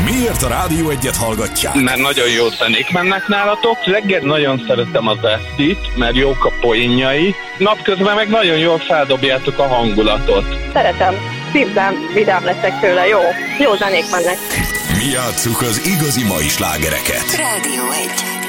Miért a Rádió Egyet hallgatják? Mert nagyon jó zenék mennek nálatok. Reggel nagyon szeretem az Estit, mert jók a poénjai. Napközben meg nagyon jól feldobjátok a hangulatot. Szeretem. Szívem, vidám leszek tőle. Jó zenék mennek. Mi játsszuk az igazi mai slágereket. Rádió 1.